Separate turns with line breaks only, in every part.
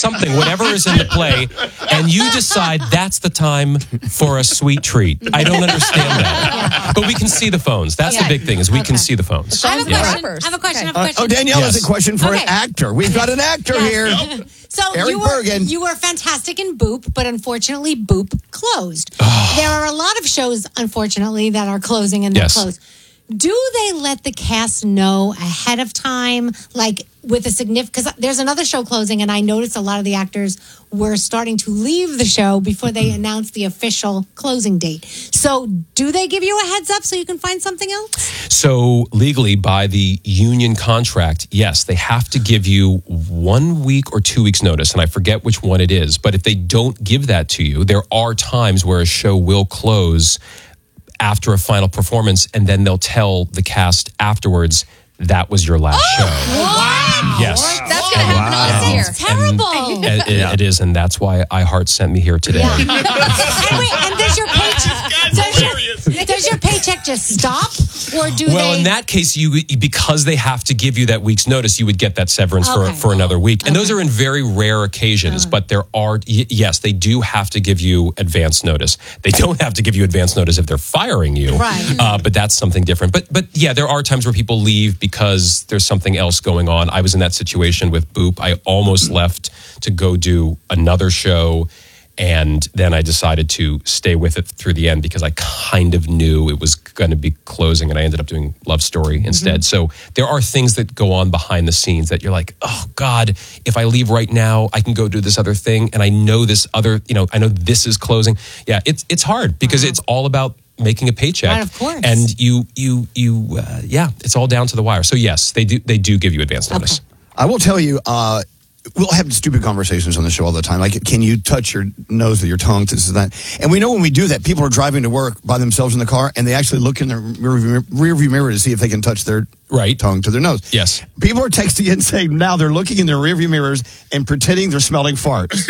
something, whatever is in the play, and you decide that's the time for a sweet treat. I don't understand that. But we can see the phones. That's the big thing, is we can see the phones.
I have a question.
Danielle has a question for an actor. We've got an actor here.
So
Eric Bergen.
You were fantastic in Boop, but unfortunately Boop closed. There are a lot of shows, unfortunately, that are closing and they're closed. Do they let the cast know ahead of time, like with a significant? Because there's another show closing, and I noticed a lot of the actors were starting to leave the show before they announced the official closing date. So, do they give you a heads up so you can find something else?
So, legally, by the union contract, yes, they have to give you 1 week or 2 weeks notice, and I forget which one it is. But if they don't give that to you, there are times where a show will close after a final performance, and then they'll tell the cast afterwards, that was your last show.
Wow.
Yes.
That's going to happen to us here.
That's terrible.
It is, and that's why iHeart sent me here today.
And does your paycheck, does your paycheck just stop? Or do
in that case, because they have to give you that week's notice, you would get that severance for another week. And those are in very rare occasions, but there are, yes, they do have to give you advance notice. They don't have to give you advance notice if they're firing you.
Right.
But that's something different. But yeah, there are times where people leave because there's something else going on. I was in that situation with Boop. I almost left to go do another show. And then I decided to stay with it through the end because I kind of knew it was going to be closing, and I ended up doing Love Story instead. So there are things that go on behind the scenes that you're like, oh God, if I leave right now, I can go do this other thing. And I know this other, I know this is closing. Yeah, it's hard because it's all about making a paycheck.
Right, of course.
And it's all down to the wire. So yes, they do give you advance notice.
I will tell you, we'll have stupid conversations on the show all the time. Like, can you touch your nose with your tongue? This and that. And we know when we do that, people are driving to work by themselves in the car, and they actually look in their rearview mirror to see if they can touch their tongue to their nose.
Yes.
People are texting in saying now they're looking in their rearview mirrors and pretending they're smelling farts.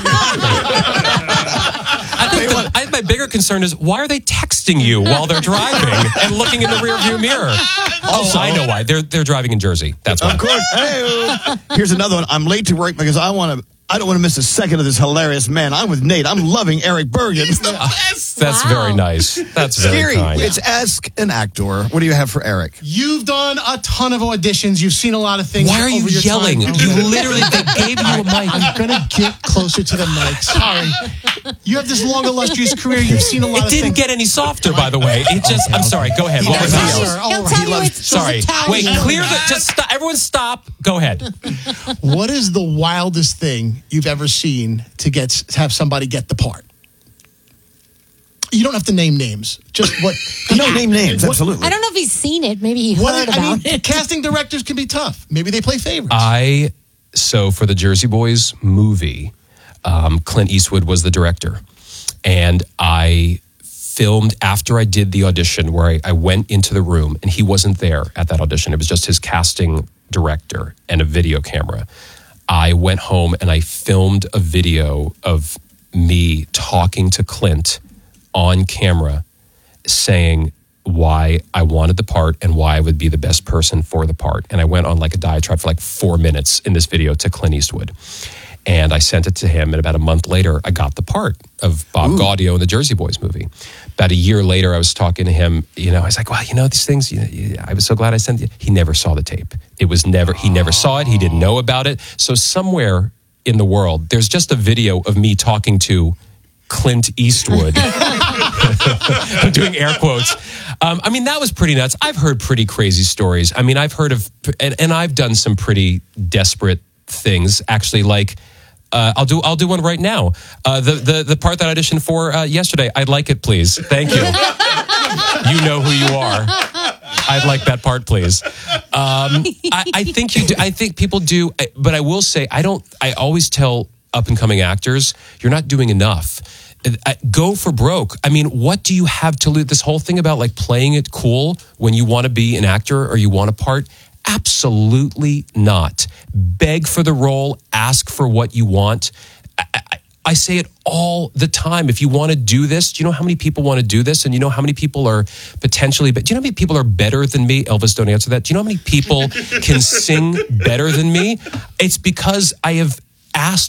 I think my bigger concern is, why are they texting you while they're driving and looking in the rearview mirror? Also, I know why. They're driving in Jersey. That's why.
Of course. Hey, here's another one. I'm late to work because I don't want to miss a second of this hilarious man. I'm with Nate. I'm loving Eric Bergen.
He's the best.
That's very nice. That's very kind.
It's Ask an Actor. What do you have for Eric?
You've done a ton of auditions. You've seen a lot of things.
Why are you yelling?
Time.
You literally, they gave you a mic.
I'm going to get closer to the mic. Sorry. You have this long, illustrious career. You've seen a lot of things.
It didn't get any softer, by the way. It just, I'm sorry. Go ahead. What was that? Sorry. Wait, clear the, just stop. Everyone stop. Go ahead.
What is the wildest thing you've ever seen to have somebody get the part? You don't have to name names. Just what?
No, name names. Absolutely.
I don't know if he's seen it. Maybe he heard about it.
Casting directors can be tough. Maybe they play favorites.
So for the Jersey Boys movie, Clint Eastwood was the director. And I filmed after I did the audition where I went into the room and he wasn't there at that audition. It was just his casting director and a video camera. I went home and I filmed a video of me talking to Clint on camera saying why I wanted the part and why I would be the best person for the part. And I went on like a diatribe for like 4 minutes in this video to Clint Eastwood. And I sent it to him, and about a month later, I got the part of Bob Gaudio in the Jersey Boys movie. About a year later, I was talking to him, I was like, well, these things, I was so glad I sent it. He never saw the tape. He never saw it. He didn't know about it. So somewhere in the world, there's just a video of me talking to Clint Eastwood. I'm doing air quotes. That was pretty nuts. I've heard pretty crazy stories. I've heard of, and I've done some pretty desperate things, actually, like, I'll do one right now. The part that I auditioned for yesterday. I'd like it, please. Thank you. You know who you are. I'd like that part, please. I think you do. I think people do. But I will say, I always tell up and coming actors, you're not doing enough. Go for broke. What do you have to lose? This whole thing about like playing it cool when you want to be an actor or you want a part. Absolutely not. Beg for the role. Ask for what you want. I say it all the time. If you want to do this, do you know how many people want to do this? And you know how many people are potentially, do you know how many people are better than me? Elvis, don't answer that. Do you know how many people can sing better than me? It's because I have asked